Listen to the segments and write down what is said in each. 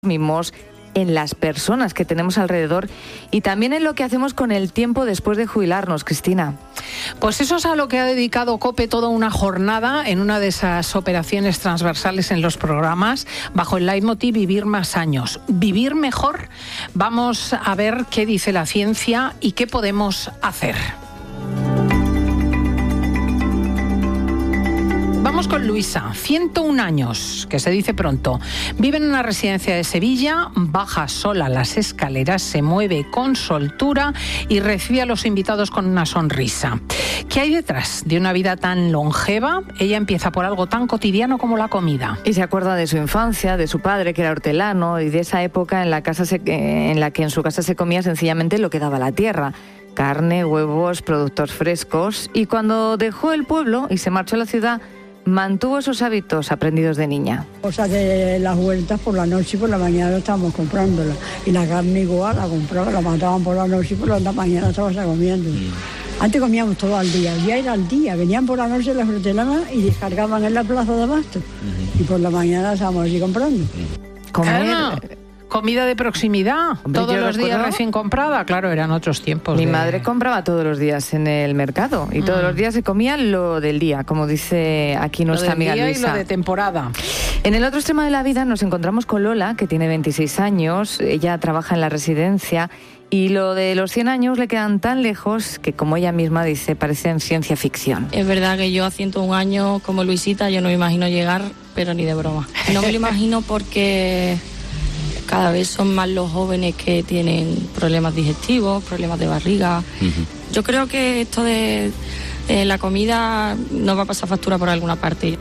mismos, en las personas que tenemos alrededor y también en lo que hacemos con el tiempo después de jubilarnos, Cristina. Pues eso es a lo que ha dedicado COPE toda una jornada en una de esas operaciones transversales en los programas, bajo el leitmotiv Vivir más años. ¿Vivir mejor? Vamos a ver qué dice la ciencia y qué podemos hacer. Vamos con Luisa, 101 años, que se dice pronto. Vive en una residencia de Sevilla, baja sola las escaleras, se mueve con soltura y recibe a los invitados con una sonrisa. ¿Qué hay detrás de una vida tan longeva? Ella empieza por algo tan cotidiano como la comida. Y se acuerda de su infancia, de su padre, que era hortelano, y de esa época en la que en su casa se comía sencillamente lo que daba la tierra. Carne, huevos, productos frescos. Y cuando dejó el pueblo y se marchó a la ciudad, mantuvo esos hábitos aprendidos de niña. O sea que las vueltas por la noche y por la mañana estábamos comprándola. Y la carne igual la compraba, la mataban por la noche y por la mañana estábamos comiendo. Antes comíamos todo al día, ya era al día. Venían por la noche las hortelanas y descargaban en la plaza de abasto. Y por la mañana estábamos allí comprando. Comida de proximidad, todos los días recién comprada. Claro, eran otros tiempos. Mi madre compraba todos los días en el mercado y todos los días se comía lo del día, como dice aquí nuestra amiga Luisa. Y lo de temporada. En el otro extremo de la vida nos encontramos con Lola, que tiene 26 años. Ella trabaja en la residencia y lo de los 100 años le quedan tan lejos que, como ella misma dice, parecen ciencia ficción. Es verdad que yo a 101 años, como Luisita, yo no me imagino llegar, pero ni de broma. No me lo imagino porque cada vez son más los jóvenes que tienen problemas digestivos, problemas de barriga. Yo creo que esto de la comida nos va a pasar factura por alguna parte.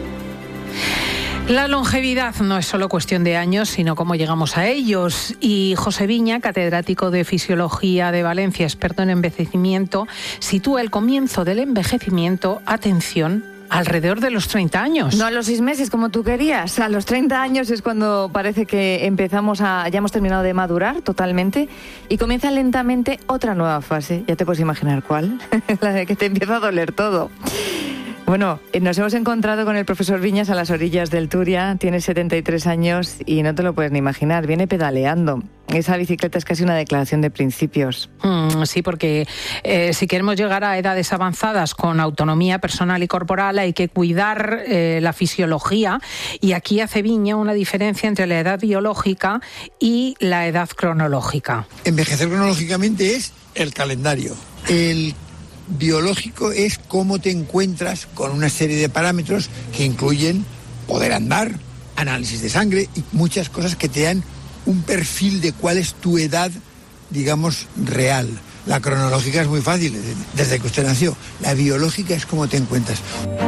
La longevidad no es solo cuestión de años, sino cómo llegamos a ellos. Y José Viña, catedrático de Fisiología de Valencia, experto en envejecimiento, sitúa el comienzo del envejecimiento, atención, alrededor de los 30 años. No a los 6 meses como tú querías. A los 30 años es cuando parece que ya hemos terminado de madurar totalmente y comienza lentamente otra nueva fase. Ya te puedes imaginar cuál. La de que te empieza a doler todo. Bueno, nos hemos encontrado con el profesor Viñas a las orillas del Turia. Tiene 73 años y no te lo puedes ni imaginar. Viene pedaleando. Esa bicicleta es casi una declaración de principios. Sí, porque si queremos llegar a edades avanzadas con autonomía personal y corporal hay que cuidar la fisiología, y aquí hace Viña una diferencia entre la edad biológica y la edad cronológica. Envejecer cronológicamente es el calendario. El biológico es cómo te encuentras con una serie de parámetros que incluyen poder andar, análisis de sangre y muchas cosas que te dan un perfil de cuál es tu edad, digamos, real. La cronológica es muy fácil, desde que usted nació. La biológica es cómo te encuentras.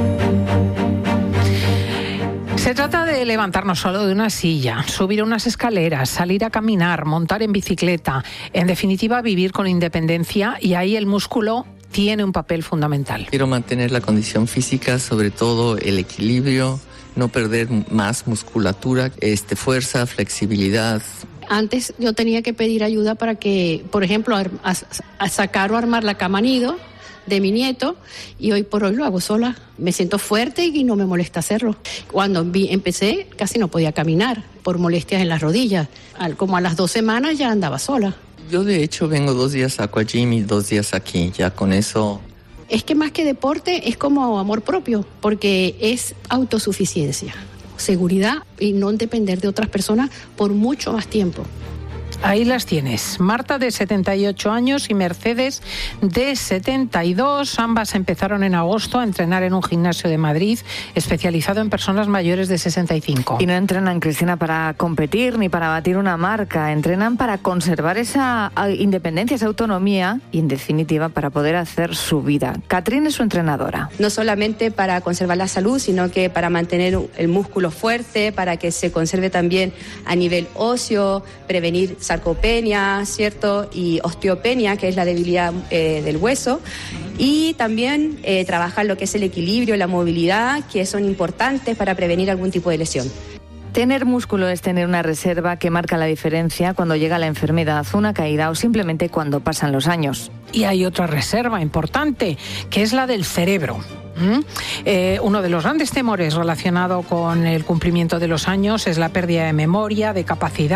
Se trata de levantarnos solo de una silla, subir unas escaleras, salir a caminar, montar en bicicleta. En definitiva, vivir con independencia, y ahí el músculo tiene un papel fundamental. Quiero mantener la condición física, sobre todo el equilibrio, no perder más musculatura, fuerza, flexibilidad. Antes yo tenía que pedir ayuda para que, por ejemplo, a sacar o armar la cama nido de mi nieto, y hoy por hoy lo hago sola. Me siento fuerte y no me molesta hacerlo. Cuando empecé casi no podía caminar por molestias en las rodillas. Como a las 2 semanas ya andaba sola. Yo de hecho vengo 2 días a Aquagym y 2 días aquí, ya con eso. Es que más que deporte es como amor propio, porque es autosuficiencia, seguridad y no depender de otras personas por mucho más tiempo. Ahí las tienes, Marta de 78 años y Mercedes de 72. Ambas empezaron en agosto a entrenar en un gimnasio de Madrid especializado en personas mayores de 65. Y no entrenan, Cristina, para competir ni para batir una marca. Entrenan para conservar esa independencia, esa autonomía y, en definitiva, para poder hacer su vida. Catrín es su entrenadora. No solamente para conservar la salud, sino que para mantener el músculo fuerte, para que se conserve también a nivel óseo, prevenir sarcopenia, ¿cierto? Y osteopenia, que es la debilidad del hueso. Y también trabajar lo que es el equilibrio, la movilidad, que son importantes para prevenir algún tipo de lesión. Tener músculo es tener una reserva que marca la diferencia cuando llega la enfermedad, una caída o simplemente cuando pasan los años. Y hay otra reserva importante, que es la del cerebro. Uno de los grandes temores relacionado con el cumplimiento de los años es la pérdida de memoria, de capacidad.